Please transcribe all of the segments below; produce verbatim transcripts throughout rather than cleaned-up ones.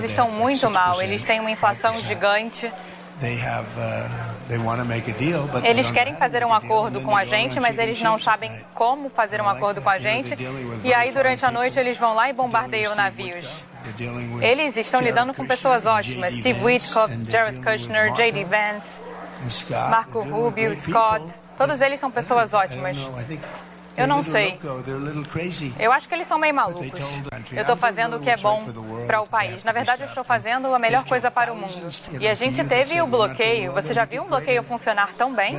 estão muito mal. Eles têm uma inflação gigante. Eles querem fazer um acordo com a gente, mas eles não sabem como fazer um acordo com a gente. E aí, durante a noite, eles vão lá e bombardeiam navios. Eles estão lidando com pessoas ótimas. Steve Witkoff, Jared Kushner, J D Vance, Marco Rubio, Scott. Todos eles são pessoas ótimas. Eu não sei. Eu acho que eles são meio malucos. Eu estou fazendo o que é bom para o país. Na verdade, eu estou fazendo a melhor coisa para o mundo. E a gente teve o bloqueio. Você já viu um bloqueio funcionar tão bem?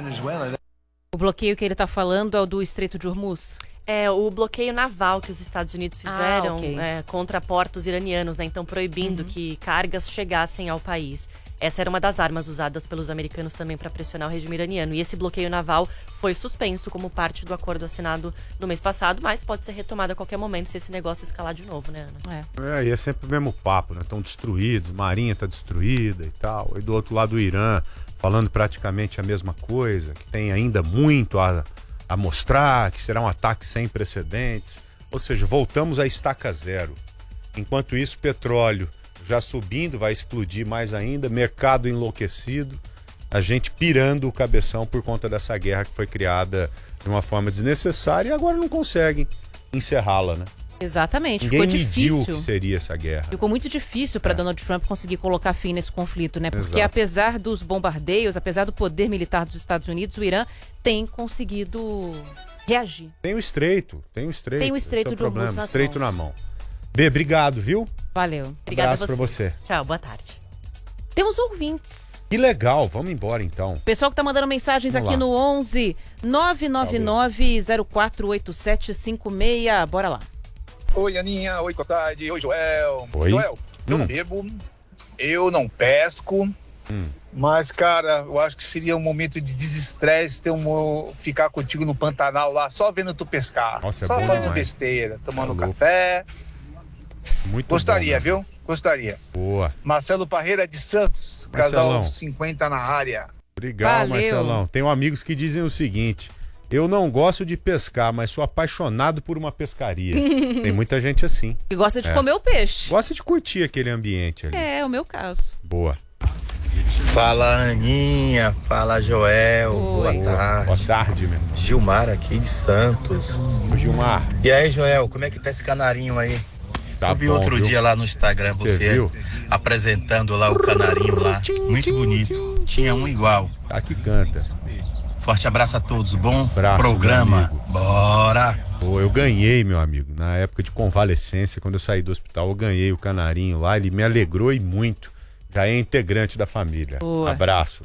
O bloqueio que ele está falando é o do Estreito de Hormuz? É o bloqueio naval que os Estados Unidos fizeram ah, okay. é, contra portos iranianos, né? Então proibindo uhum. que cargas chegassem ao país. Essa era uma das armas usadas pelos americanos também para pressionar o regime iraniano. E esse bloqueio naval foi suspenso como parte do acordo assinado no mês passado, mas pode ser retomado a qualquer momento se esse negócio escalar de novo, né, Ana? É, é e é sempre o mesmo papo, né? Estão destruídos, Marinha está destruída e tal. E do outro lado o Irã falando praticamente a mesma coisa, que tem ainda muito a, a mostrar, que será um ataque sem precedentes. Ou seja, voltamos à estaca zero. Enquanto isso, petróleo já subindo, vai explodir mais ainda, mercado enlouquecido, a gente pirando o cabeção por conta dessa guerra que foi criada de uma forma desnecessária e agora não conseguem encerrá-la, né? Exatamente, Ninguém ficou mediu difícil. o que seria essa guerra. Ficou muito difícil para é. Donald Trump conseguir colocar fim nesse conflito, né? Porque Exato. apesar dos bombardeios, apesar do poder militar dos Estados Unidos, o Irã tem conseguido reagir. Tem o estreito, tem o estreito. Tem o estreito é o de Hormuz nas estreito mãos. na mão. B, obrigado, viu? Valeu. Obrigada abraço a pra você. Tchau, boa tarde. Temos ouvintes. Que legal, vamos embora então. Pessoal que tá mandando mensagens vamos aqui lá. No onze nove nove nove zero quatro oito sete cinco seis. Bora lá. Oi, Aninha. Oi, Cotade. Oi, Joel. Oi. Joel, eu hum. não bebo, eu não pesco, hum. mas, cara, eu acho que seria um momento de desestresse ter um, ficar contigo no Pantanal lá, só vendo tu pescar. Nossa, é só bom falando demais. besteira, tomando tá café. Muito Gostaria, bom, viu? Gostaria. Boa. Marcelo Parreira de Santos, Marcelão. casal cinquenta na área. Legal, Valeu. Marcelão. Tenho amigos que dizem o seguinte: eu não gosto de pescar, mas sou apaixonado por uma pescaria. Tem muita gente assim. Que gosta de é. comer o peixe. Gosta de curtir aquele ambiente ali. É, o meu caso. Boa. Fala, Aninha. Fala, Joel. Oi. Boa tarde. Boa tarde, meu irmão. Gilmar aqui de Santos. Ô, Gilmar. E aí, Joel, como é que tá esse canarinho aí? Tá Eu vi bom, outro viu? dia lá no Instagram você, Você viu? apresentando lá o canarinho lá. Muito bonito. Tinha um igual. Tá que canta. Forte abraço a todos. Bom Abraço, programa. Bora! Pô, eu ganhei, meu amigo, na época de convalescência, quando eu saí do hospital, eu ganhei o canarinho lá, ele me alegrou e muito. Já é integrante da família. Boa. Abraço.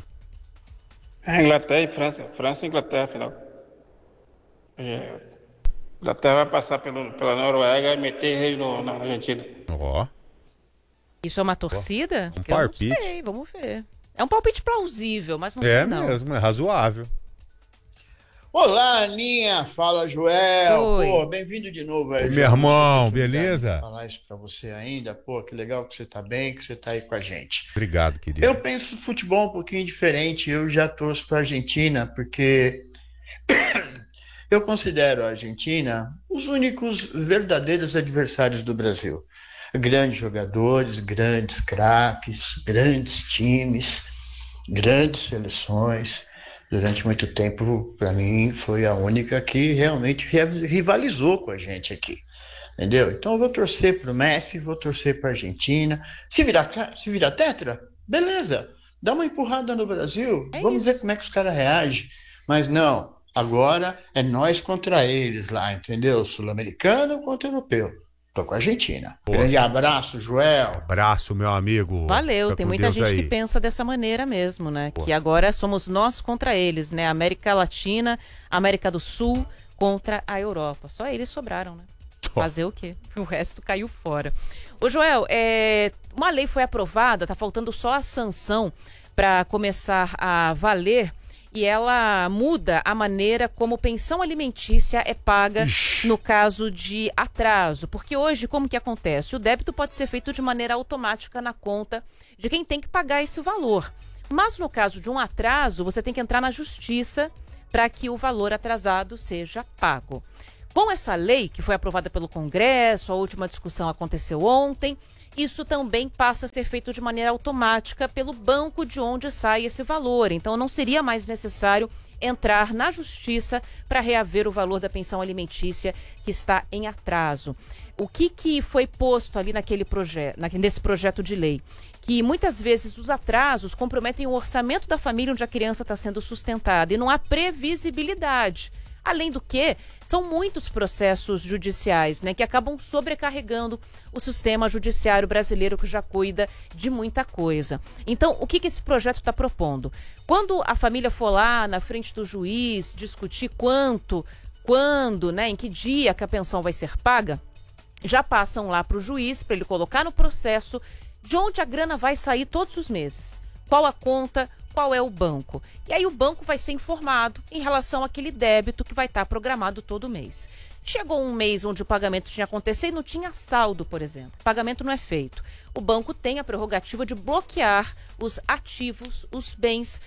É Inglaterra e França. França e Inglaterra, final. Inglaterra vai passar pelo, pela Noruega e meter rei no, na Argentina. Ó. Isso é uma torcida? Um Que eu não palpite. sei, vamos ver. É um palpite plausível, mas não É sei não. mesmo, é razoável. Olá, Aninha. Fala, Joel. Oi. Pô, bem-vindo de novo aí. Ô, meu Joel. irmão, Não tive beleza? oportunidade de falar isso pra você ainda. Pô, que legal que você tá bem, que você tá aí com a gente. Obrigado, querido. Eu penso futebol um pouquinho diferente. Eu já torço pra Argentina, porque eu considero a Argentina os únicos verdadeiros adversários do Brasil. Grandes jogadores, grandes craques, grandes times, grandes seleções. Durante muito tempo, para mim, foi a única que realmente rivalizou com a gente aqui. Entendeu? Então eu vou torcer pro Messi, vou torcer pra Argentina. Se virar, se virar tetra, beleza. Dá uma empurrada no Brasil. É Vamos isso. ver como é que os caras reagem. Mas não, agora é nós contra eles lá, entendeu? Sul-americano contra europeu. Tô com a Argentina. Boa. Grande abraço, Joel. Abraço, meu amigo. Valeu, Fica tem com muita Deus gente aí. que pensa dessa maneira mesmo, né? Boa. Que agora somos nós contra eles, né? América Latina, América do Sul contra a Europa. Só eles sobraram, né? Só. Fazer o quê? O resto caiu fora. Ô, Joel, é... uma lei foi aprovada, tá faltando só a sanção para começar a valer. E ela muda a maneira como pensão alimentícia é paga Ixi. no caso de atraso. Porque hoje, como que acontece? O débito pode ser feito de maneira automática na conta de quem tem que pagar esse valor. Mas no caso de um atraso, você tem que entrar na justiça para que o valor atrasado seja pago. Com essa lei, que foi aprovada pelo Congresso, a última discussão aconteceu ontem, isso também passa a ser feito de maneira automática pelo banco de onde sai esse valor. Então não seria mais necessário entrar na justiça para reaver o valor da pensão alimentícia que está em atraso. O que, que foi posto ali naquele projeto, nesse projeto de lei? Que muitas vezes os atrasos comprometem o orçamento da família onde a criança está sendo sustentada e não há previsibilidade. Além do que, são muitos processos judiciais, né, que acabam sobrecarregando o sistema judiciário brasileiro, que já cuida de muita coisa. Então, o que, que esse projeto está propondo? Quando a família for lá na frente do juiz discutir quanto, quando, né, em que dia que a pensão vai ser paga, já passam lá para o juiz, para ele colocar no processo de onde a grana vai sair todos os meses. Qual a conta, qual é o banco. E aí o banco vai ser informado em relação àquele débito que vai estar programado todo mês. Chegou um mês onde o pagamento tinha acontecido e não tinha saldo, por exemplo. O pagamento não é feito. O banco tem a prerrogativa de bloquear os ativos, os bens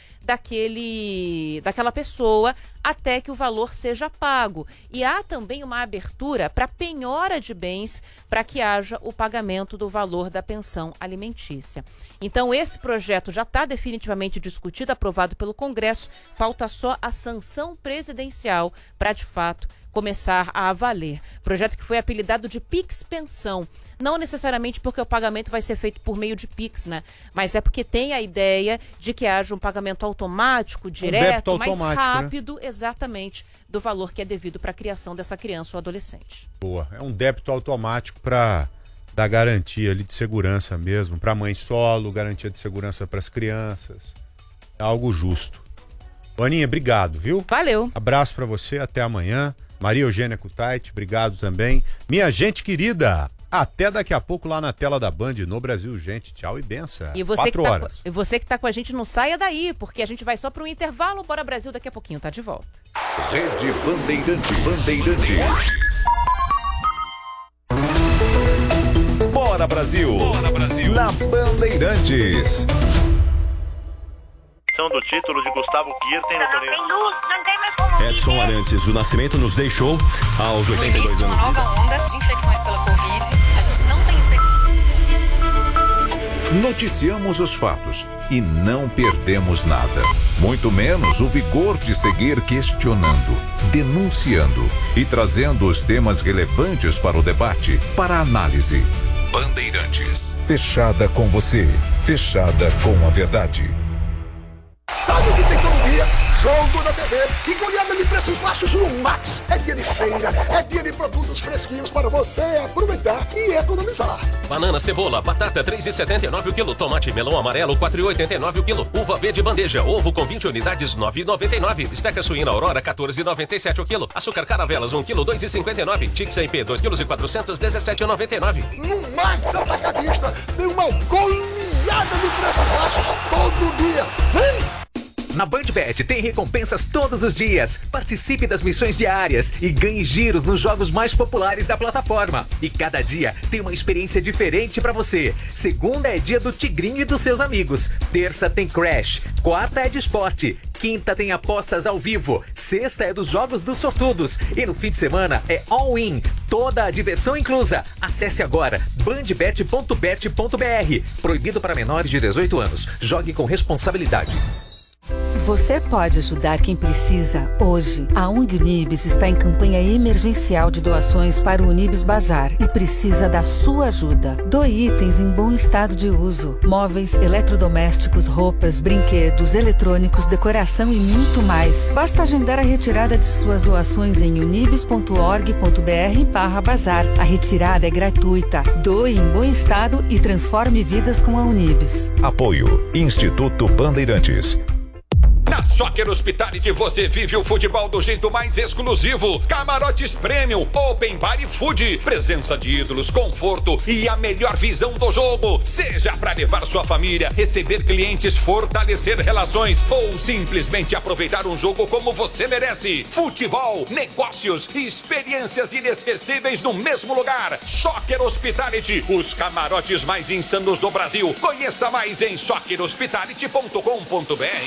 daquele, daquela pessoa até que o valor seja pago. E há também uma abertura para penhora de bens para que haja o pagamento do valor da pensão alimentícia. Então, esse projeto já está definitivamente discutido, aprovado pelo Congresso. Falta só a sanção presidencial para, de fato, começar a valer. Projeto que foi apelidado de Pix Pensão. Não necessariamente porque o pagamento vai ser feito por meio de Pix, né? Mas é porque tem a ideia de que haja um pagamento automático, direto, um mais rápido, né? Exatamente, do valor que é devido para a criação dessa criança ou adolescente. Boa, é um débito automático para dar garantia ali de segurança mesmo, para a mãe solo, garantia de segurança para as crianças. É algo justo. Aninha, obrigado, viu? Valeu. Abraço para você, até amanhã. Maria Eugênia Kutait, obrigado também. Minha gente querida, até daqui a pouco lá na tela da Band no Brasil, gente. Tchau e benção. E você, que tá, e você que tá com a gente, não saia daí, porque a gente vai só para um intervalo. Bora Brasil, daqui a pouquinho tá de volta. Rede Bandeirantes. Bandeirantes. Bora Brasil. Bora Brasil. Na Bandeirantes. Do título de Gustavo Kirten no torneio. Não tem luz, não tem mais como. Edson Arantes do Nascimento nos deixou aos oitenta e dois anos. Uma nova onda de infecções pela Covid. A gente não tem expectativa. Noticiamos os fatos e não perdemos nada. Muito menos o vigor de seguir questionando, denunciando e trazendo os temas relevantes para o debate, para a análise. Bandeirantes. Fechada com você. Fechada com a verdade. Sabe o que tem todo dia? Jogo da T V e goleada de preços baixos no Max. É dia de feira, é dia de produtos fresquinhos para você aproveitar e economizar. Banana, cebola, batata três reais e setenta e nove centavos o quilo. Tomate melão amarelo quatro reais e oitenta e nove centavos o quilo. Uva verde bandeja, ovo com vinte unidades nove reais e noventa e nove centavos. Esteca suína Aurora quatorze reais e noventa e sete centavos o quilo. Açúcar caravelas um quilo dois reais e cinquenta e nove centavos. Tix M P dois quilos e quatrocentos dezessete reais e noventa e nove centavos. No Max Atacadista tem uma goleada de preços baixos todo dia. Vem! Na BandBet tem recompensas todos os dias. Participe das missões diárias e ganhe giros nos jogos mais populares da plataforma. E cada dia tem uma experiência diferente pra você. Segunda é dia do Tigrinho e dos seus amigos. Terça tem Crash. Quarta é de esporte. Quinta tem apostas ao vivo. Sexta é dos jogos dos sortudos. E no fim de semana é all-in. Toda a diversão inclusa. Acesse agora bandbet ponto bet ponto br. Proibido para menores de dezoito anos. Jogue com responsabilidade. Você pode ajudar quem precisa hoje. A O N G Unibis está em campanha emergencial de doações para o Unibis Bazar e precisa da sua ajuda. Doe itens em bom estado de uso. Móveis, eletrodomésticos, roupas, brinquedos, eletrônicos, decoração e muito mais. Basta agendar a retirada de suas doações em unibis ponto org ponto br barra bazar. A retirada é gratuita. Doe em bom estado e transforme vidas com a Unibis. Apoio Instituto Bandeirantes. Na Soccer Hospitality você vive o futebol do jeito mais exclusivo. Camarotes Premium, Open Bar e Food. Presença de ídolos, conforto e a melhor visão do jogo. Seja para levar sua família, receber clientes, fortalecer relações ou simplesmente aproveitar um jogo como você merece. Futebol, negócios e experiências inesquecíveis no mesmo lugar. Soccer Hospitality, os camarotes mais insanos do Brasil. Conheça mais em soccer hospitality ponto com ponto br.